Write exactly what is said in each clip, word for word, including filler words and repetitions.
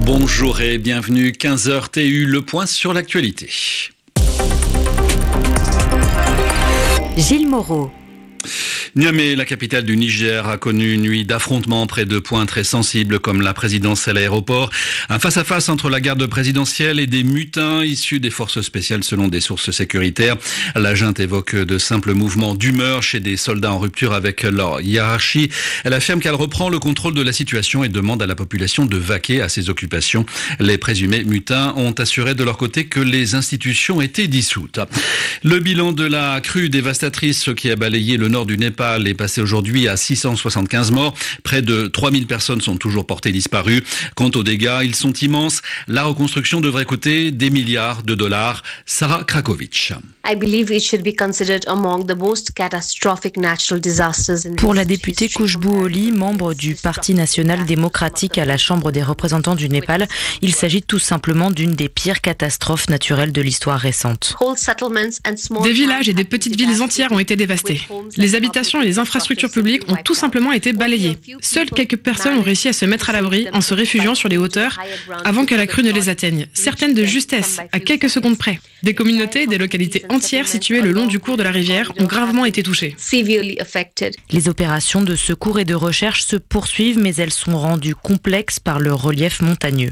Bonjour et bienvenue, quinze heures T U, le point sur l'actualité. Gilles Moreau. Niamey, la capitale du Niger, a connu une nuit d'affrontements près de points très sensibles comme la présidence et l'aéroport. Un face-à-face entre la garde présidentielle et des mutins issus des forces spéciales selon des sources sécuritaires. La junte évoque de simples mouvements d'humeur chez des soldats en rupture avec leur hiérarchie. Elle affirme qu'elle reprend le contrôle de la situation et demande à la population de vaquer à ses occupations. Les présumés mutins ont assuré de leur côté que les institutions étaient dissoutes. Le bilan de la crue dévastatrice qui a balayé le nord du Népal est passé aujourd'hui à six cent soixante-quinze morts. Près de trois mille personnes sont toujours portées disparues. Quant aux dégâts, ils sont immenses. La reconstruction devrait coûter des milliards de dollars. Sarah Krakovic. Pour la députée Khushbu Oli, membre du Parti national démocratique à la Chambre des représentants du Népal, il s'agit tout simplement d'une des pires catastrophes naturelles de l'histoire récente. Des villages et des petites villes entières ont été dévastés. Les habitations et les infrastructures publiques ont tout simplement été balayées. Seules quelques personnes ont réussi à se mettre à l'abri en se réfugiant sur les hauteurs avant que la crue ne les atteigne. Certaines de justesse, à quelques secondes près. Des communautés et des localités entières situées le long du cours de la rivière ont gravement été touchées. Les opérations de secours et de recherche se poursuivent, mais elles sont rendues complexes par le relief montagneux.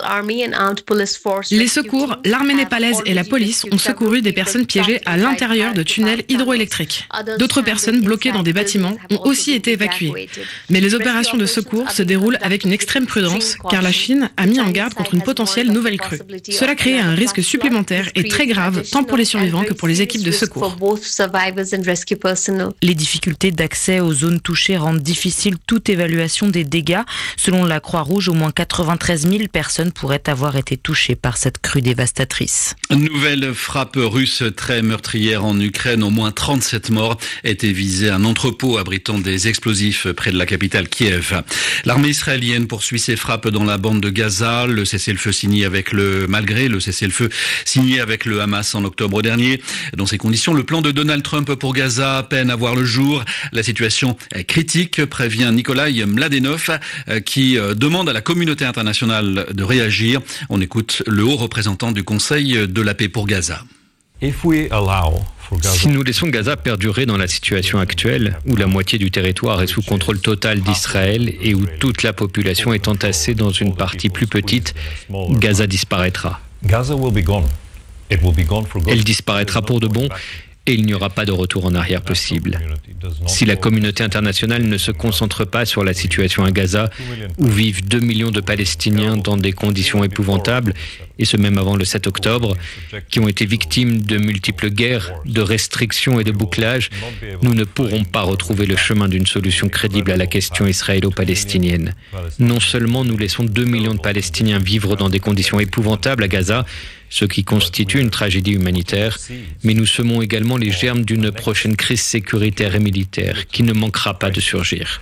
Les secours, l'armée népalaise et la police ont secouru des personnes piégées à l'intérieur de tunnels hydroélectriques. D'autres personnes bloquées dans des bâtiments ont aussi été évacuées. Mais les opérations de secours se déroulent avec une extrême prudence, car la Chine a mis en garde contre une potentielle nouvelle crue. Cela crée un risque supplémentaire et très grave, tant pour les survivants que pour les équipes de secours. Les difficultés d'accès aux zones touchées rendent difficile toute évaluation des dégâts. Selon la Croix-Rouge, au moins quatre-vingt-treize mille personnes pourraient avoir été touchées par cette crue dévastatrice. Nouvelle frappe russe très meurtrière en Ukraine. Au moins trente-sept morts. Était visé un entrepôt abritant des explosifs près de la capitale Kiev. L'armée israélienne poursuit ses frappes dans la bande de Gaza. Le cessez-le-feu signé avec le malgré le cessez-le-feu signé avec le Hamas en octobre dernier. Dans ces conditions, le plan de Donald Trump pour Gaza peine à voir le jour. La situation est critique, prévient Nikolai Mladenov, qui demande à la communauté internationale de réagir. On écoute le haut représentant du Conseil de la paix pour Gaza. Si nous laissons Gaza perdurer dans la situation actuelle, où la moitié du territoire est sous contrôle total d'Israël et où toute la population est entassée dans une partie plus petite, Gaza disparaîtra. Elle disparaîtra pour de bon et il n'y aura pas de retour en arrière possible. Si la communauté internationale ne se concentre pas sur la situation à Gaza, où vivent deux millions de Palestiniens dans des conditions épouvantables, et ce même avant le sept octobre, qui ont été victimes de multiples guerres, de restrictions et de bouclages, nous ne pourrons pas retrouver le chemin d'une solution crédible à la question israélo-palestinienne. Non seulement nous laissons deux millions de Palestiniens vivre dans des conditions épouvantables à Gaza, ce qui constitue une tragédie humanitaire, mais nous semons également les germes d'une prochaine crise sécuritaire et militaire qui ne manquera pas de surgir.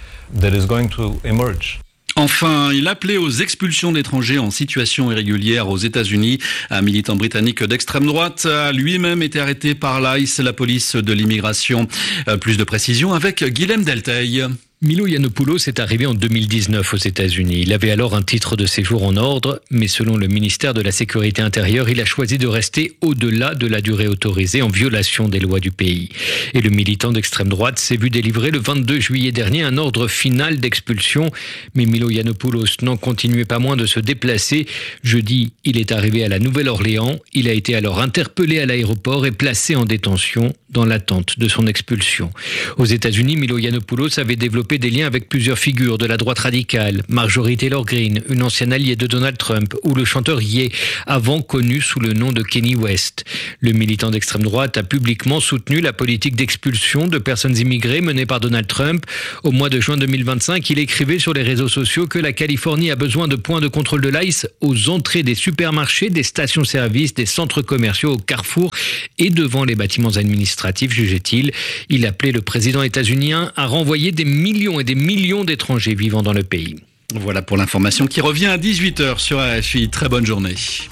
Enfin, il appelait aux expulsions d'étrangers en situation irrégulière aux États-Unis. Un militant britannique d'extrême droite a lui-même été arrêté par l'ICE, la police de l'immigration. Plus de précisions avec Guilhem Delteil. Milo Yiannopoulos est arrivé en deux mille dix-neuf aux États-Unis. Il avait alors un titre de séjour en ordre, mais selon le ministère de la Sécurité intérieure, il a choisi de rester au-delà de la durée autorisée en violation des lois du pays. Et le militant d'extrême droite s'est vu délivrer le vingt-deux juillet dernier un ordre final d'expulsion. Mais Milo Yiannopoulos n'en continuait pas moins de se déplacer. Jeudi, il est arrivé à la Nouvelle-Orléans. Il a été alors interpellé à l'aéroport et placé en détention dans l'attente de son expulsion. Aux États-Unis, Milo Yiannopoulos avait développé des liens avec plusieurs figures de la droite radicale, Marjorie Taylor Greene, une ancienne alliée de Donald Trump, ou le chanteur Ye, avant connu sous le nom de Kanye West. Le militant d'extrême droite a publiquement soutenu la politique d'expulsion de personnes immigrées menée par Donald Trump. Au mois de juin deux mille vingt-cinq, il écrivait sur les réseaux sociaux que la Californie a besoin de points de contrôle de l'ICE aux entrées des supermarchés, des stations-service, des centres commerciaux, au Carrefour et devant les bâtiments administratifs, jugeait-il. Il appelait le président états-unien à renvoyer des milliers et des millions d'étrangers vivant dans le pays. Voilà pour l'information qui revient à dix-huit heures sur R F I. Très bonne journée.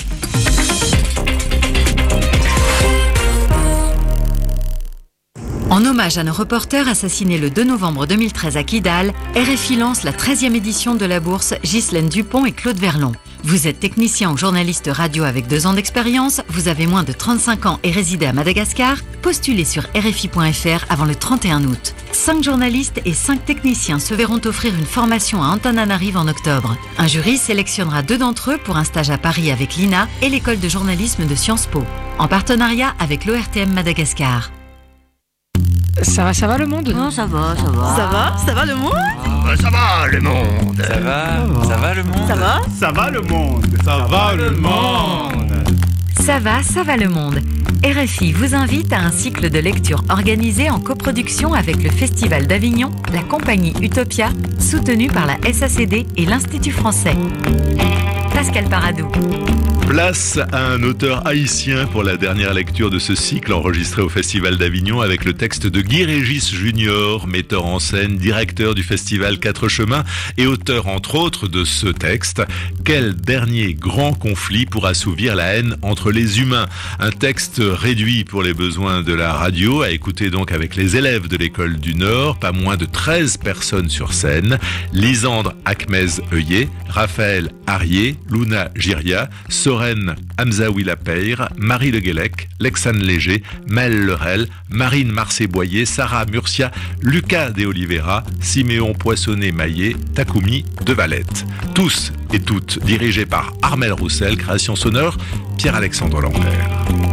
En hommage à nos reporters assassinés le deux novembre deux mille treize à Kidal, R F I lance la treizième édition de la bourse Ghislaine Dupont et Claude Verlon. Vous êtes technicien ou journaliste radio avec deux ans d'expérience, vous avez moins de trente-cinq ans et résidez à Madagascar, postulez sur R F I point F R avant le trente et un août. cinq journalistes et cinq techniciens se verront offrir une formation à Antananarive en octobre. Un jury sélectionnera deux d'entre eux pour un stage à Paris avec l'I N A et l'école de journalisme de Sciences Po, en partenariat avec l'O R T M Madagascar. Ça va, ça va le monde? Non, ça va, ça va. Ça va? Ça va le monde? Ah, ça va le monde. Ça va? Ça va le monde? Ça va? Ça va le monde. Ça va le monde. Ça va, ça va le monde. R F I vous invite à un cycle de lecture organisé en coproduction avec le Festival d'Avignon, la compagnie Utopia, soutenue par la S A C D et l'Institut français. Pascal Paradou. Place à un auteur haïtien pour la dernière lecture de ce cycle enregistré au Festival d'Avignon avec le texte de Guy Régis Junior, metteur en scène, directeur du festival Quatre Chemins et auteur entre autres de ce texte. Quel dernier grand conflit pour assouvir la haine entre les humains? Un texte réduit pour les besoins de la radio, à écouter donc avec les élèves de l'école du Nord, pas moins de treize personnes sur scène. Lisandre Akmez-Heuillet, Raphaël Arié, Luna Giria, Soren Hamzaoui-Lapeyre, Marie Le Guélec, Lexane Léger, Mel Lerel, Marine Marcé-Boyer, Sarah Murcia, Lucas De Oliveira, Siméon Poissonnet-Maillet, Takumi De Valette. Tous et toutes dirigés par Armel Roussel, création sonore Pierre-Alexandre Lambert.